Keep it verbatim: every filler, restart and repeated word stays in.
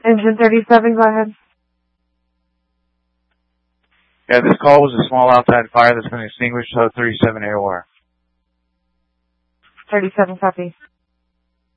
Engine thirty-seven, go ahead. Yeah, this call was a small outside fire that's been extinguished, so thirty-seven A O R. thirty-seven, copy.